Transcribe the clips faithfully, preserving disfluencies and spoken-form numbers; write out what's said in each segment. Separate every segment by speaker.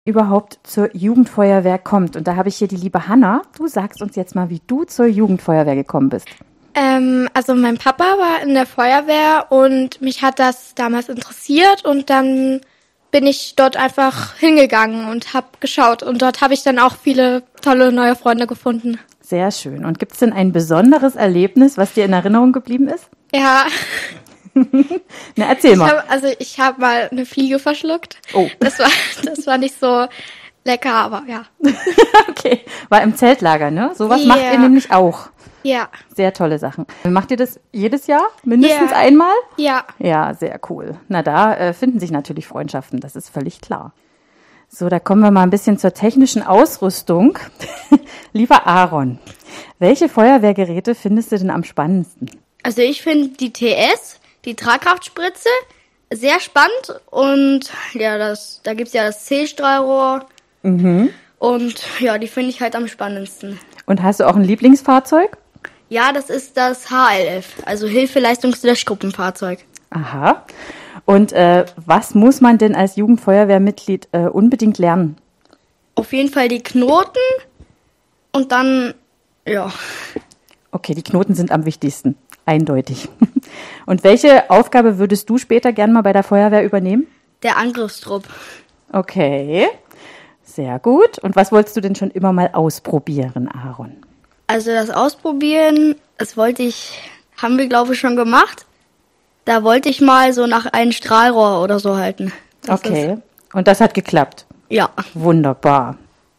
Speaker 1: überhaupt zur Jugendfeuerwehr kommt. Und da habe ich hier die liebe Hanna. Du sagst uns jetzt mal, wie du zur Jugendfeuerwehr gekommen bist.
Speaker 2: Ähm, also mein Papa war in der Feuerwehr und mich hat das damals interessiert und dann bin ich dort einfach hingegangen und habe geschaut. Und dort habe ich dann auch viele tolle neue Freunde gefunden.
Speaker 1: Sehr schön. Und gibt es denn ein besonderes Erlebnis, was dir in Erinnerung geblieben ist?
Speaker 2: Ja.
Speaker 1: Na, erzähl mal.
Speaker 2: Ich hab, also ich habe mal eine Fliege verschluckt.
Speaker 1: Oh.
Speaker 2: Das war, das war nicht so lecker, aber ja.
Speaker 1: Okay, war im Zeltlager, ne? Sowas
Speaker 2: Ja.
Speaker 1: macht ihr nämlich auch.
Speaker 2: Ja.
Speaker 1: Sehr tolle Sachen. Macht ihr das jedes Jahr? Mindestens
Speaker 2: Ja.
Speaker 1: einmal?
Speaker 2: Ja.
Speaker 1: Ja, sehr cool. Na, da äh, finden sich natürlich Freundschaften, das ist völlig klar. So, da kommen wir mal ein bisschen zur technischen Ausrüstung. Lieber Aaron, welche Feuerwehrgeräte findest du denn am spannendsten?
Speaker 3: Also ich finde die T S, die Tragkraftspritze, sehr spannend und ja, das, da gibt's ja das C-Strahlrohr
Speaker 1: Mhm.
Speaker 3: und ja, die finde ich halt am spannendsten.
Speaker 1: Und hast du auch ein Lieblingsfahrzeug?
Speaker 3: Ja, das ist das H L F, also Hilfeleistungslöschgruppenfahrzeug.
Speaker 1: Aha. Und äh, was muss man denn als Jugendfeuerwehrmitglied äh, unbedingt lernen?
Speaker 3: Auf jeden Fall die Knoten und dann, ja,
Speaker 1: Okay, die Knoten sind am wichtigsten. Eindeutig. Und welche Aufgabe würdest du später gern mal bei der Feuerwehr übernehmen?
Speaker 3: der Angriffstrupp.
Speaker 1: Okay, sehr gut. Und was wolltest du denn schon immer mal ausprobieren, Aaron?
Speaker 3: Also das Ausprobieren, das wollte ich, haben wir glaube ich schon gemacht. Da wollte ich mal so nach einem Strahlrohr oder so halten. Das
Speaker 1: Okay, und das hat geklappt.
Speaker 3: Ist, ja.
Speaker 1: Wunderbar.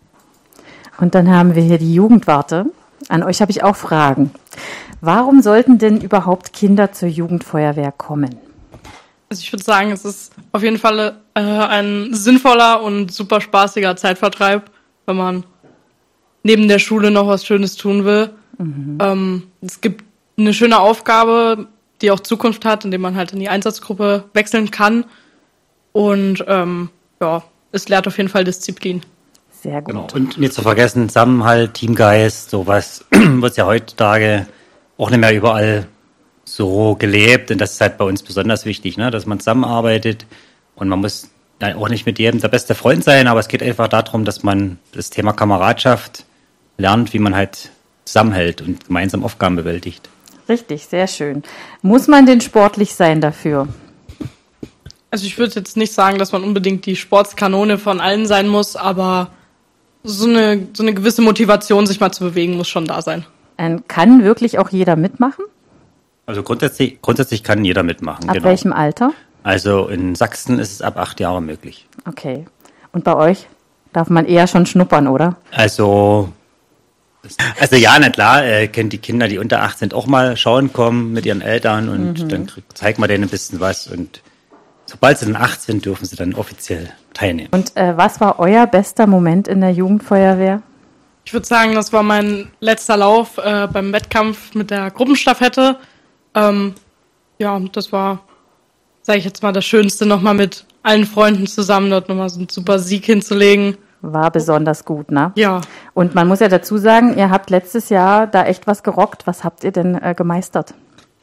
Speaker 1: Und dann haben wir hier die Jugendwarte. An euch habe ich auch Fragen. Warum sollten denn überhaupt Kinder zur Jugendfeuerwehr kommen?
Speaker 4: Also ich würde sagen, es ist auf jeden Fall äh, ein sinnvoller und super spaßiger Zeitvertreib, wenn man neben der Schule noch was Schönes tun will. Mhm. Ähm, es gibt eine schöne Aufgabe, die auch Zukunft hat, indem man halt in die Einsatzgruppe wechseln kann. Und ähm, ja, es lehrt auf jeden Fall Disziplin.
Speaker 1: Sehr gut.
Speaker 5: Genau. Und nicht zu vergessen, Zusammenhalt, Teamgeist, sowas wird ja heutzutage auch nicht mehr überall so gelebt. Und das ist halt bei uns besonders wichtig, ne? Dass man zusammenarbeitet. Und man muss ja auch nicht mit jedem der beste Freund sein, aber es geht einfach darum, dass man das Thema Kameradschaft lernt, wie man halt zusammenhält und gemeinsam Aufgaben bewältigt.
Speaker 1: Richtig, sehr schön. Muss man denn sportlich sein dafür?
Speaker 4: Also ich würde jetzt nicht sagen, dass man unbedingt die Sportskanone von allen sein muss, aber so eine, so eine gewisse Motivation, sich mal zu bewegen, muss schon da sein.
Speaker 1: Ähm, kann wirklich auch jeder mitmachen?
Speaker 5: Also grundsätzlich, grundsätzlich kann jeder mitmachen.
Speaker 1: Ab
Speaker 5: genau.
Speaker 1: welchem Alter?
Speaker 5: Also in Sachsen ist es ab acht Jahre möglich.
Speaker 1: Okay. Und bei euch darf man eher schon schnuppern, oder?
Speaker 5: Also, also ja, na klar, äh, können die Kinder, die unter acht sind, auch mal schauen kommen mit ihren Eltern und mhm. dann krieg, zeigt man denen ein bisschen was. Und sobald sie dann acht sind, dürfen sie dann offiziell teilnehmen.
Speaker 1: Und äh, was war euer bester Moment in der Jugendfeuerwehr?
Speaker 4: Ich würde sagen, das war mein letzter Lauf äh, beim Wettkampf mit der Gruppenstaffette. Ähm, ja, das war, sage ich jetzt mal, das Schönste, nochmal mit allen Freunden zusammen dort nochmal so einen super Sieg hinzulegen.
Speaker 1: War besonders gut, ne?
Speaker 4: Ja.
Speaker 1: Und man muss ja dazu sagen, ihr habt letztes Jahr da echt was gerockt. Was habt ihr denn äh, gemeistert?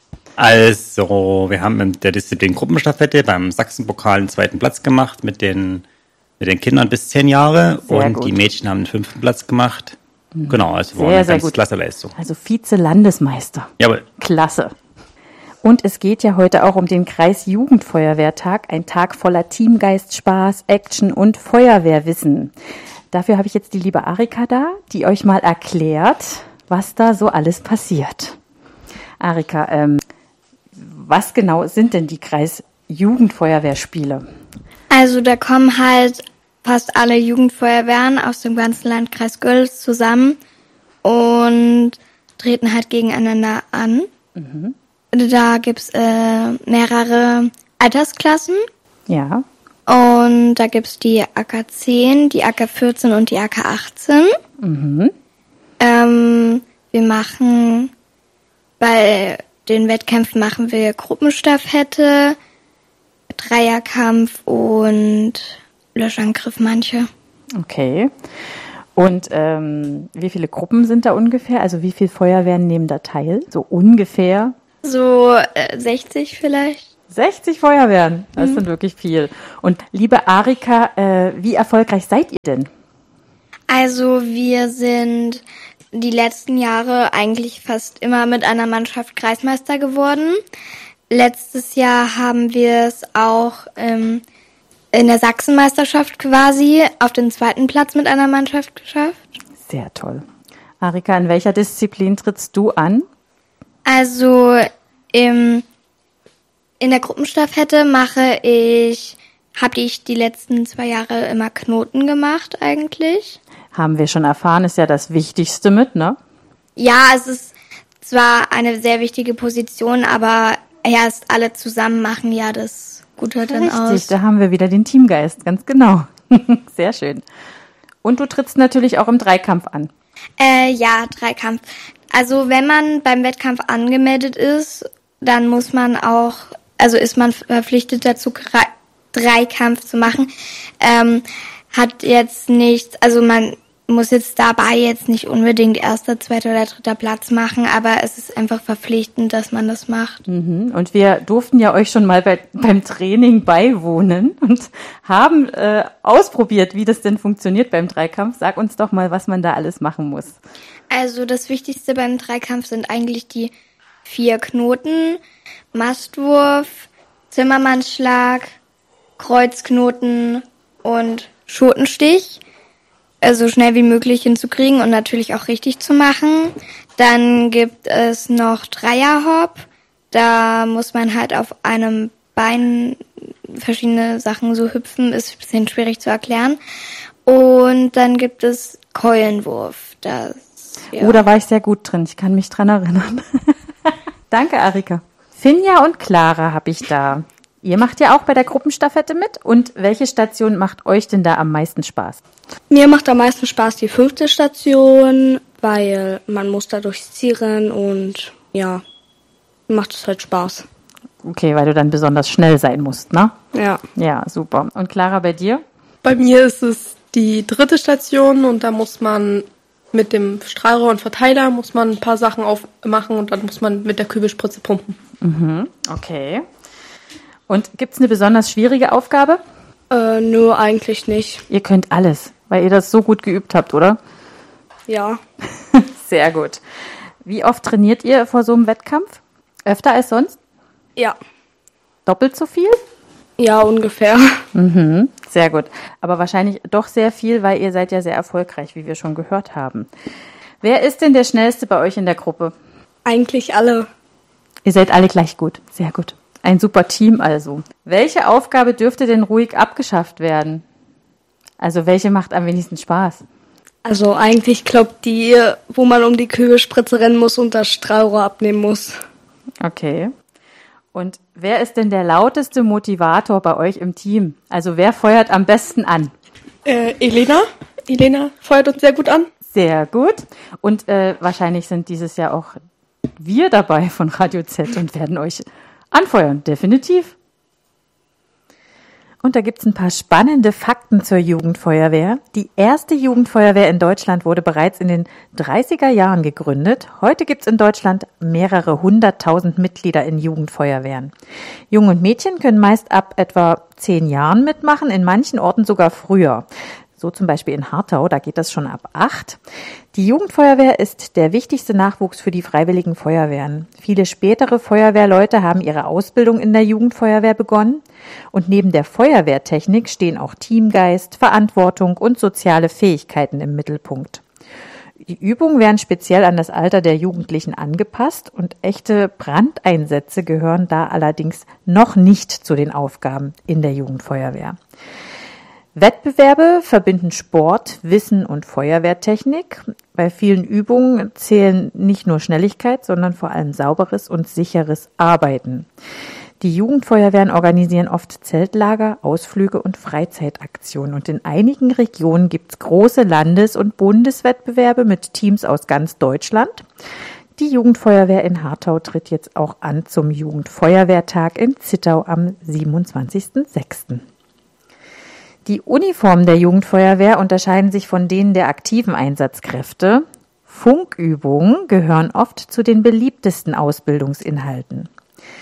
Speaker 5: Also, wir haben in der Disziplin Gruppenstaffette beim Sachsenpokal einen zweiten Platz gemacht mit den, mit den Kindern bis zehn Jahre.
Speaker 1: Sehr
Speaker 5: und
Speaker 1: gut.
Speaker 5: Die Mädchen haben einen fünften Platz gemacht. Mhm. Genau, also war
Speaker 1: Sehr,
Speaker 5: eine
Speaker 1: sehr
Speaker 5: ganz
Speaker 1: gut.
Speaker 5: klasse Leistung.
Speaker 1: Also Vize-Landesmeister.
Speaker 5: Jawohl.
Speaker 1: Klasse. Und es geht ja heute auch um den Kreis-Jugendfeuerwehrtag, ein Tag voller Teamgeist, Spaß, Action und Feuerwehrwissen. Dafür habe ich jetzt die liebe Arika da, die euch mal erklärt, was da so alles passiert. Arika, ähm, was genau sind denn die Kreis-Jugendfeuerwehrspiele?
Speaker 2: Also da kommen halt fast alle Jugendfeuerwehren aus dem ganzen Landkreis Görlitz zusammen und treten halt gegeneinander an.
Speaker 1: Mhm.
Speaker 2: Da gibt's äh, mehrere Altersklassen
Speaker 1: Ja.
Speaker 2: und da gibt's die A K zehn, die A K vierzehn und die A K achtzehn.
Speaker 1: Mhm.
Speaker 2: Ähm, wir machen bei den Wettkämpfen machen wir Gruppenstaffette, Dreierkampf und Löschangriff manche.
Speaker 1: Okay. Und ähm, wie viele Gruppen sind da ungefähr? Also wie viele Feuerwehren nehmen da teil? So ungefähr?
Speaker 2: So äh, sechzig vielleicht.
Speaker 1: sechzig Feuerwehren, das mhm. sind wirklich viel. Und liebe Arika, äh, wie erfolgreich seid ihr denn?
Speaker 3: Also wir sind die letzten Jahre eigentlich fast immer mit einer Mannschaft Kreismeister geworden. Letztes Jahr haben wir es auch ähm, in der Sachsenmeisterschaft quasi auf den zweiten Platz mit einer Mannschaft geschafft.
Speaker 1: Sehr toll. Arika, in welcher Disziplin trittst du an?
Speaker 3: Also im, in der Gruppenstaffette mache ich, habe ich die letzten zwei Jahre immer Knoten gemacht eigentlich.
Speaker 1: Haben wir schon erfahren, ist ja das Wichtigste mit, ne?
Speaker 3: Ja, es ist zwar eine sehr wichtige Position, aber erst alle zusammen machen ja das Gute dann
Speaker 1: Richtig,
Speaker 3: aus.
Speaker 1: Richtig, da haben wir wieder den Teamgeist, ganz genau. Sehr schön. Und du trittst natürlich auch im Dreikampf an.
Speaker 3: Äh, ja, Dreikampf. Also wenn man beim Wettkampf angemeldet ist, dann muss man auch, also ist man verpflichtet dazu, Dreikampf zu machen. Ähm, hat jetzt nichts, also man muss jetzt dabei jetzt nicht unbedingt erster, zweiter oder dritter Platz machen, aber es ist einfach verpflichtend, dass man das macht.
Speaker 1: Mhm. Und wir durften ja euch schon mal bei, beim Training beiwohnen und haben äh, ausprobiert, wie das denn funktioniert beim Dreikampf. Sag uns doch mal, was man da alles machen muss.
Speaker 3: Also das Wichtigste beim Dreikampf sind eigentlich die vier Knoten: Mastwurf, Zimmermannsschlag, Kreuzknoten und Schotenstich. So schnell wie möglich hinzukriegen und natürlich auch richtig zu machen. Dann gibt es noch Dreierhopp. Da muss man halt auf einem Bein verschiedene Sachen so hüpfen, ist ein bisschen schwierig zu erklären. Und dann gibt es Keulenwurf. Das, ja.
Speaker 1: Oh, da war ich sehr gut drin. Ich kann mich dran erinnern. Danke, Arika. Finja und Clara habe ich da. Ihr macht ja auch bei der Gruppenstaffette mit. Und welche Station macht euch denn da am meisten Spaß?
Speaker 6: Mir macht am meisten Spaß die fünfte Station, weil man muss da durchs Ziel rennen und ja, macht es halt Spaß.
Speaker 1: Okay, weil du dann besonders schnell sein musst, ne?
Speaker 6: Ja.
Speaker 1: Ja, super. Und Clara, bei dir?
Speaker 4: Bei mir ist es die dritte Station und da muss man mit dem Strahlrohr und Verteiler muss man ein paar Sachen aufmachen und dann muss man mit der Kübelspritze pumpen.
Speaker 1: Mhm, okay. Und gibt's eine besonders schwierige Aufgabe?
Speaker 6: Äh, nö, eigentlich nicht.
Speaker 1: Ihr könnt alles, weil ihr das so gut geübt habt, oder?
Speaker 6: Ja.
Speaker 1: Sehr gut. Wie oft trainiert ihr vor so einem Wettkampf? Öfter als sonst?
Speaker 6: Ja.
Speaker 1: Doppelt so viel?
Speaker 6: Ja, ungefähr.
Speaker 1: Mhm, sehr gut. Aber wahrscheinlich doch sehr viel, weil ihr seid ja sehr erfolgreich, wie wir schon gehört haben. Wer ist denn der Schnellste bei euch in der Gruppe?
Speaker 6: Eigentlich alle.
Speaker 1: Ihr seid alle gleich gut. Sehr gut. Ein super Team also. Welche Aufgabe dürfte denn ruhig abgeschafft werden? Also welche macht am wenigsten Spaß?
Speaker 6: Also eigentlich glaubt die, wo man um die Kübelspritze rennen muss und das Strahlrohr abnehmen muss.
Speaker 1: Okay. Und wer ist denn der lauteste Motivator bei euch im Team? Also wer feuert am besten an?
Speaker 4: Äh, Elena. Elena feuert uns sehr gut an.
Speaker 1: Sehr gut. Und äh, wahrscheinlich sind dieses Jahr auch wir dabei von Radio Z und werden euch anfeuern, definitiv. Und da gibt's ein paar spannende Fakten zur Jugendfeuerwehr. Die erste Jugendfeuerwehr in Deutschland wurde bereits in den dreißiger Jahren gegründet. Heute gibt's in Deutschland mehrere hunderttausend Mitglieder in Jugendfeuerwehren. Jungen und Mädchen können meist ab etwa zehn Jahren mitmachen, in manchen Orten sogar früher. So zum Beispiel in Hartau, da geht das schon ab acht. Die Jugendfeuerwehr ist der wichtigste Nachwuchs für die freiwilligen Feuerwehren. Viele spätere Feuerwehrleute haben ihre Ausbildung in der Jugendfeuerwehr begonnen. Und neben der Feuerwehrtechnik stehen auch Teamgeist, Verantwortung und soziale Fähigkeiten im Mittelpunkt. Die Übungen werden speziell an das Alter der Jugendlichen angepasst und echte Brandeinsätze gehören da allerdings noch nicht zu den Aufgaben in der Jugendfeuerwehr. Wettbewerbe verbinden Sport, Wissen und Feuerwehrtechnik. Bei vielen Übungen zählen nicht nur Schnelligkeit, sondern vor allem sauberes und sicheres Arbeiten. Die Jugendfeuerwehren organisieren oft Zeltlager, Ausflüge und Freizeitaktionen. Und in einigen Regionen gibt es große Landes- und Bundeswettbewerbe mit Teams aus ganz Deutschland. Die Jugendfeuerwehr in Hartau tritt jetzt auch an zum Jugendfeuerwehrtag in Zittau am siebenundzwanzigsten sechsten Die Uniformen der Jugendfeuerwehr unterscheiden sich von denen der aktiven Einsatzkräfte. Funkübungen gehören oft zu den beliebtesten Ausbildungsinhalten.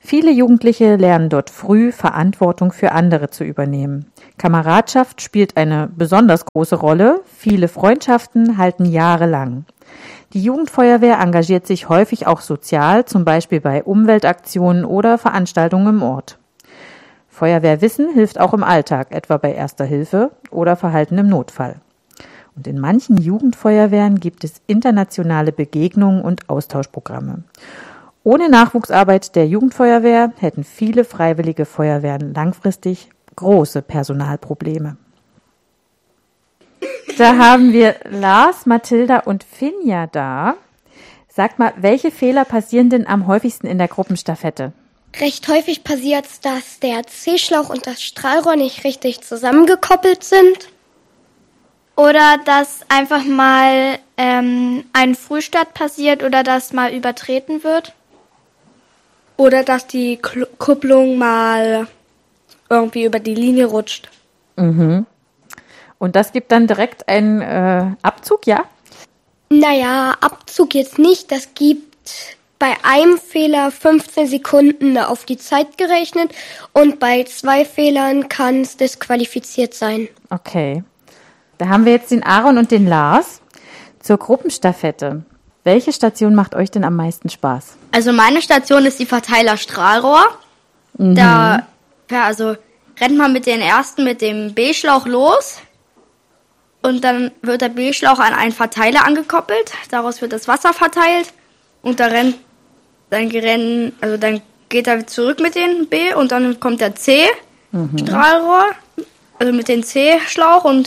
Speaker 1: Viele Jugendliche lernen dort früh, Verantwortung für andere zu übernehmen. Kameradschaft spielt eine besonders große Rolle. Viele Freundschaften halten jahrelang. Die Jugendfeuerwehr engagiert sich häufig auch sozial, zum Beispiel bei Umweltaktionen oder Veranstaltungen im Ort. Feuerwehrwissen hilft auch im Alltag, etwa bei Erster Hilfe oder Verhalten im Notfall. Und in manchen Jugendfeuerwehren gibt es internationale Begegnungen und Austauschprogramme. Ohne Nachwuchsarbeit der Jugendfeuerwehr hätten viele freiwillige Feuerwehren langfristig große Personalprobleme. Da haben wir Lars, Mathilda und Finja da. Sag mal, welche Fehler passieren denn am häufigsten in der Gruppenstaffette?
Speaker 7: Recht häufig passiert es, dass der C-Schlauch und das Strahlrohr nicht richtig zusammengekoppelt sind.
Speaker 3: Oder dass einfach mal ähm, ein Frühstart passiert oder dass mal übertreten wird.
Speaker 6: Oder dass die Kl- Kupplung mal irgendwie über die Linie rutscht.
Speaker 1: Mhm. Und das gibt dann direkt einen äh, Abzug, ja?
Speaker 7: Naja, Abzug jetzt nicht. Das gibt bei einem Fehler fünfzehn Sekunden auf die Zeit gerechnet und bei zwei Fehlern kann es disqualifiziert sein.
Speaker 1: Okay. Da haben wir jetzt den Aaron und den Lars zur Gruppenstaffette. Welche Station macht euch denn am meisten Spaß?
Speaker 8: Also meine Station ist die Verteiler Strahlrohr.
Speaker 1: Mhm.
Speaker 8: Da ja, also rennt man mit den ersten mit dem B-Schlauch los und dann wird der B-Schlauch an einen Verteiler angekoppelt. Daraus wird das Wasser verteilt und da rennt dann rennen, also dann geht er zurück mit dem B und dann kommt der C-Strahlrohr, mhm. also mit dem C-Schlauch und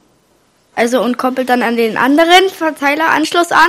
Speaker 8: also und koppelt dann an den anderen Verteileranschluss an.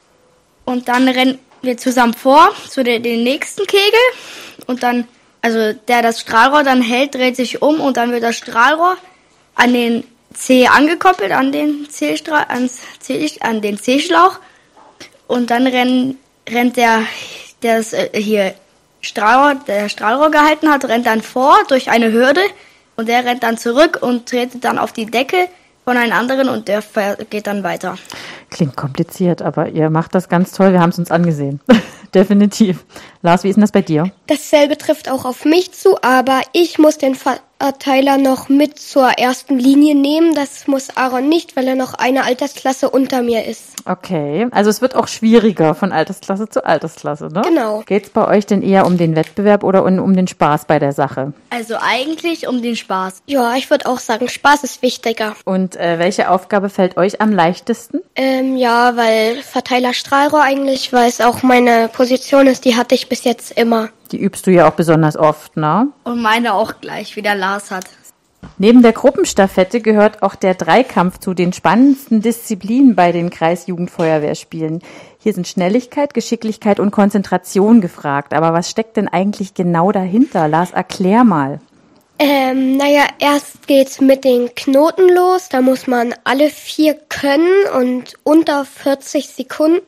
Speaker 8: Und dann rennen wir zusammen vor zu den, den nächsten Kegel. Und dann, also der das Strahlrohr dann hält, dreht sich um und dann wird das Strahlrohr an den C angekoppelt, an den C-Strahl, ans C, an den C-Schlauch. Und dann rennt, rennt der, der das äh, hier Strahlrohr, der Strahlrohr gehalten hat, rennt dann vor durch eine Hürde. Und der rennt dann zurück und tretet dann auf die Decke von einem anderen und der geht dann weiter.
Speaker 1: Klingt kompliziert, aber ihr macht das ganz toll. Wir haben es uns angesehen. Definitiv. Lars, wie ist denn das bei dir?
Speaker 7: Dasselbe trifft auch auf mich zu, aber ich muss den Verteiler noch mit zur ersten Linie nehmen. Das muss Aaron nicht, weil er noch eine Altersklasse unter mir ist.
Speaker 1: Okay, also es wird auch schwieriger von Altersklasse zu Altersklasse, ne?
Speaker 7: Genau.
Speaker 1: Geht's bei euch denn eher um den Wettbewerb oder um, um den Spaß bei der Sache?
Speaker 8: Also eigentlich um den Spaß.
Speaker 7: Ja, ich würde auch sagen, Spaß ist wichtiger.
Speaker 1: Und äh, welche Aufgabe fällt euch am leichtesten?
Speaker 7: Ähm, ja, weil Verteiler Strahlrohr eigentlich, weil es auch meine Position ist, die hatte ich bis jetzt immer.
Speaker 1: Die übst du ja auch besonders oft, ne?
Speaker 8: Und meine auch gleich, wie der Lars hat.
Speaker 1: Neben der Gruppenstaffette gehört auch der Dreikampf zu den spannendsten Disziplinen bei den Kreisjugendfeuerwehrspielen. Hier sind Schnelligkeit, Geschicklichkeit und Konzentration gefragt. Aber was steckt denn eigentlich genau dahinter? Lars, erklär mal.
Speaker 7: Ähm, naja, erst geht's mit den Knoten los. Da muss man alle vier können und unter vierzig Sekunden.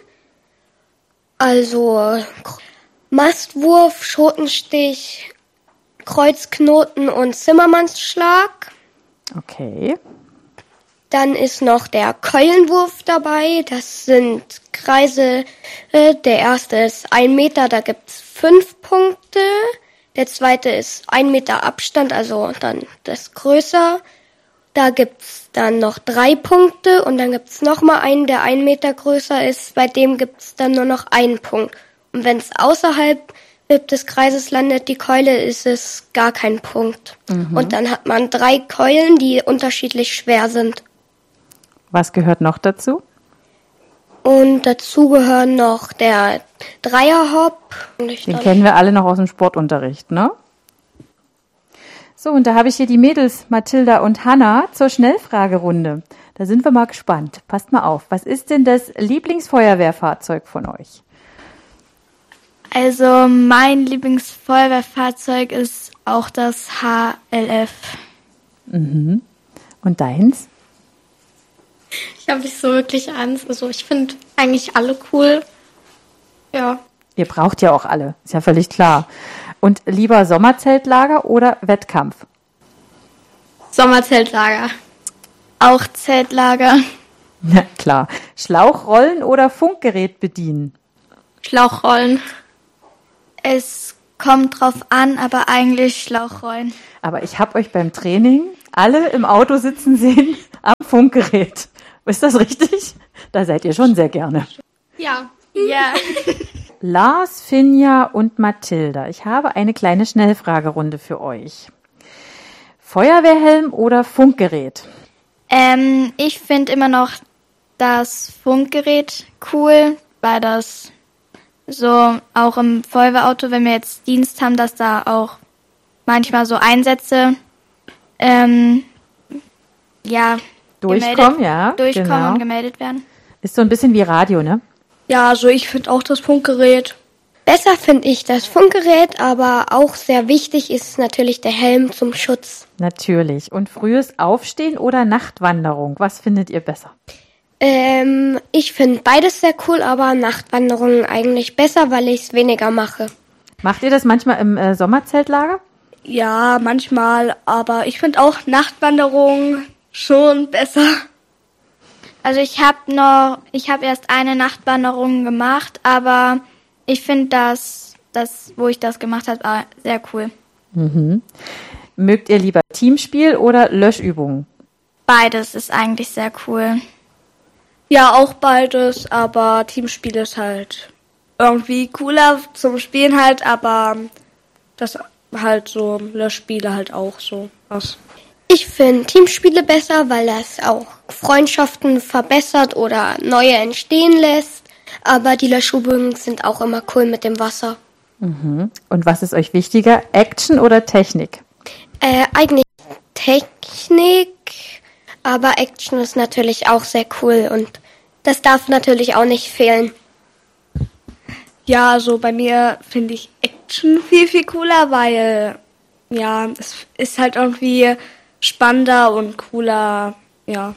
Speaker 7: Also Mastwurf, Schotenstich, Kreuzknoten und Zimmermannsschlag.
Speaker 1: Okay.
Speaker 7: Dann ist noch der Keulenwurf dabei. Das sind Kreise. Äh, der erste ist ein Meter, da gibt's fünf Punkte. Der zweite ist ein Meter Abstand, also dann das größer. Da gibt's dann noch drei Punkte und dann gibt's noch mal einen, der ein Meter größer ist. Bei dem gibt's dann nur noch einen Punkt. Und wenn es außerhalb des Kreises landet, die Keule, ist es gar kein Punkt. Mhm. Und dann hat man drei Keulen, die unterschiedlich schwer sind.
Speaker 1: Was gehört noch dazu?
Speaker 7: Und dazu gehören noch der Dreierhopp.
Speaker 1: Den kennen wir alle noch aus dem Sportunterricht, ne? So, und da habe ich hier die Mädels Mathilda und Hanna zur Schnellfragerunde. Da sind wir mal gespannt. Passt mal auf. Was ist denn das Lieblingsfeuerwehrfahrzeug von euch?
Speaker 2: Also mein Lieblingsfeuerwehrfahrzeug ist auch das H L F.
Speaker 1: Mhm. Und deins?
Speaker 2: Ich habe nicht so wirklich eins. Also ich finde eigentlich alle cool. Ja.
Speaker 1: Ihr braucht ja auch alle, ist ja völlig klar. Und lieber Sommerzeltlager oder Wettkampf?
Speaker 2: Sommerzeltlager. Auch Zeltlager.
Speaker 1: Na klar. Schlauchrollen oder Funkgerät bedienen?
Speaker 2: Schlauchrollen. Es
Speaker 3: kommt drauf an, aber eigentlich Schlauchrollen.
Speaker 1: Aber ich habe euch beim Training alle im Auto sitzen sehen am Funkgerät. Ist das richtig? Da seid ihr schon sehr gerne.
Speaker 2: Ja.
Speaker 3: Ja.
Speaker 1: Lars, Finja und Mathilda, ich habe eine kleine Schnellfragerunde für euch. Feuerwehrhelm oder Funkgerät?
Speaker 3: Ähm, ich finde immer noch das Funkgerät cool, weil das so auch im Feuerwehrauto, wenn wir jetzt Dienst haben, dass da auch manchmal so Einsätze ähm, ja,
Speaker 1: Durchkommen,
Speaker 3: gemeldet,
Speaker 1: ja.
Speaker 3: durchkommen
Speaker 1: genau.
Speaker 3: und gemeldet werden.
Speaker 1: Ist so ein bisschen wie Radio, ne?
Speaker 6: Ja, also ich finde auch das Funkgerät.
Speaker 7: Besser finde ich das Funkgerät, aber auch sehr wichtig ist natürlich der Helm zum Schutz.
Speaker 1: Natürlich. Und frühes Aufstehen oder Nachtwanderung? Was findet ihr besser?
Speaker 7: Ähm, ich finde beides sehr cool, aber Nachtwanderungen eigentlich besser, weil ich es weniger mache.
Speaker 1: Macht ihr das manchmal im äh, Sommerzeltlager?
Speaker 6: Ja, manchmal, aber ich finde auch Nachtwanderung schon besser.
Speaker 3: Also ich habe noch, ich habe erst eine Nachtwanderung gemacht, aber ich finde das, das, wo ich das gemacht habe, sehr cool.
Speaker 1: Mhm. Mögt ihr lieber Teamspiel oder Löschübungen?
Speaker 3: Beides ist eigentlich sehr cool.
Speaker 6: Ja, auch beides, aber Teamspiel ist halt irgendwie cooler zum Spielen halt, aber das halt so Löschspiele halt auch so was.
Speaker 7: Ich finde Teamspiele besser, weil das auch Freundschaften verbessert oder neue entstehen lässt. Aber die Löschübungen sind auch immer cool mit dem Wasser.
Speaker 1: Mhm. Und was ist euch wichtiger, Action oder Technik?
Speaker 7: Äh, eigentlich Technik, aber Action ist natürlich auch sehr cool und das darf natürlich auch nicht fehlen.
Speaker 6: Ja, also bei mir finde ich Action viel, viel cooler, weil ja, es ist halt irgendwie spannender und cooler, ja.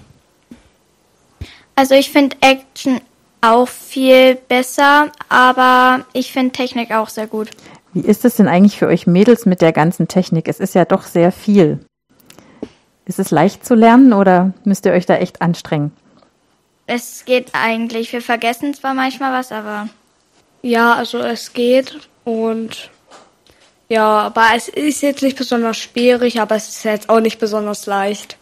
Speaker 3: Also ich finde Action auch viel besser, aber ich finde Technik auch sehr gut.
Speaker 1: Wie ist es denn eigentlich für euch Mädels mit der ganzen Technik? Es ist ja doch sehr viel. Ist es leicht zu lernen oder müsst ihr euch da echt anstrengen?
Speaker 3: Es geht eigentlich. Wir vergessen zwar manchmal was, aber...
Speaker 6: Ja, also es geht und ja, aber es ist jetzt nicht besonders schwierig, aber es ist jetzt auch nicht besonders leicht.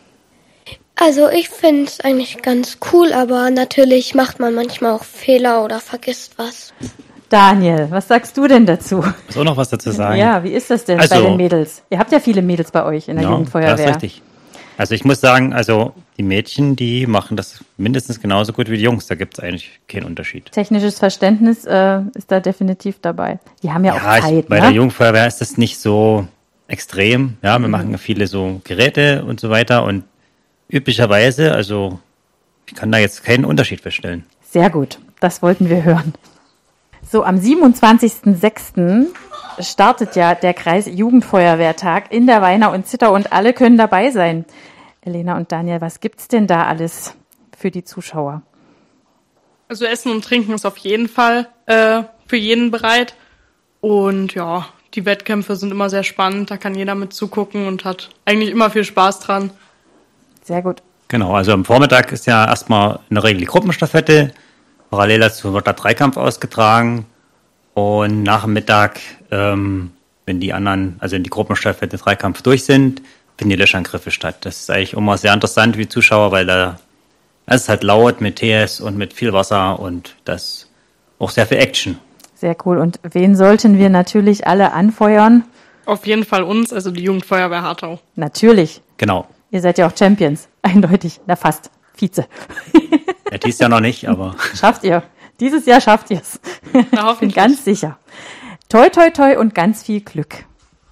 Speaker 7: Also ich finde es eigentlich ganz cool, aber natürlich macht man manchmal auch Fehler oder vergisst was.
Speaker 1: Daniel, was sagst du denn dazu?
Speaker 5: Ist auch noch was dazu sagen?
Speaker 1: Ja, wie ist das denn
Speaker 5: Also,
Speaker 1: bei den Mädels? Ihr habt ja viele Mädels bei euch in der
Speaker 5: Ja,
Speaker 1: Jugendfeuerwehr.
Speaker 5: das ist richtig. Also ich muss sagen, also die Mädchen, die machen das mindestens genauso gut wie die Jungs. Da gibt es eigentlich keinen Unterschied.
Speaker 1: Technisches Verständnis äh, ist da definitiv dabei. Die haben ja,
Speaker 5: Ja,
Speaker 1: auch
Speaker 5: ich,
Speaker 1: Zeit,
Speaker 5: bei
Speaker 1: ne?
Speaker 5: der Jugendfeuerwehr ist das nicht so extrem. Ja, wir mhm. machen viele so Geräte und so weiter und üblicherweise, also ich kann da jetzt keinen Unterschied feststellen.
Speaker 1: Sehr gut, das wollten wir hören. So, am siebenundzwanzigsten sechsten startet ja der Kreis Jugendfeuerwehrtag in der Weinau und Zittau und alle können dabei sein. Elena und Daniel, was gibt's denn da alles für die Zuschauer?
Speaker 4: Also Essen und Trinken ist auf jeden Fall äh, für jeden bereit. Und ja, die Wettkämpfe sind immer sehr spannend. Da kann jeder mit zugucken und hat eigentlich immer viel Spaß dran.
Speaker 1: Sehr gut.
Speaker 5: Genau, also am Vormittag ist ja erstmal in der Regel die Gruppenstaffette. Parallel dazu wird der Dreikampf ausgetragen. Und nach dem Mittag, ähm, wenn die anderen, also in die Gruppenstaffette Dreikampf durch sind, finden die Löschangriffe statt. Das ist eigentlich immer sehr interessant wie Zuschauer, weil da es ist halt laut mit T S und mit viel Wasser und das auch sehr viel Action.
Speaker 1: Sehr cool. Und wen sollten wir natürlich alle anfeuern?
Speaker 4: Auf jeden Fall uns, also die Jugendfeuerwehr Hartau.
Speaker 1: Natürlich.
Speaker 5: Genau.
Speaker 1: Ihr seid ja auch Champions. Eindeutig. Na fast. Vize.
Speaker 5: Ja, dies Jahr noch nicht, aber...
Speaker 1: Schafft ihr. Dieses Jahr schafft ihr es.
Speaker 4: Ich
Speaker 1: bin ganz sicher. Toi, toi, toi und ganz viel Glück.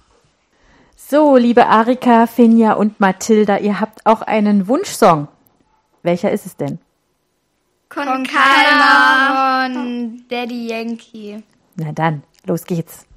Speaker 1: So, liebe Arika, Finja und Mathilda, ihr habt auch einen Wunschsong. Welcher ist es denn?
Speaker 3: Con Calma von Daddy Yankee.
Speaker 1: Na dann, los geht's.